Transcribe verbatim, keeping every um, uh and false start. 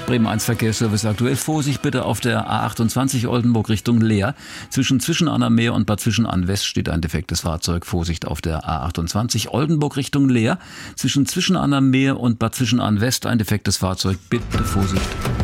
Bremen eins Verkehrsservice aktuell. Vorsicht bitte auf der A achtundzwanzig Oldenburg Richtung Leer. Zwischen Zwischenanna-Meer und Bad Zwischenahn-West steht ein defektes Fahrzeug. Vorsicht auf der A achtundzwanzig Oldenburg Richtung Leer. Zwischen Zwischenanna-Meer und Bad Zwischenahn-West ein defektes Fahrzeug. Bitte Vorsicht.